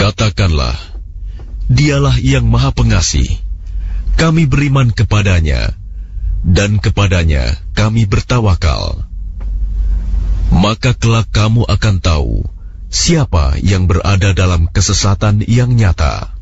Katakanlah, Dialah yang Maha Pengasih. Kami beriman kepadanya, dan kepadanya kami bertawakal. Maka kelak kamu akan tahu siapa yang berada dalam kesesatan yang nyata.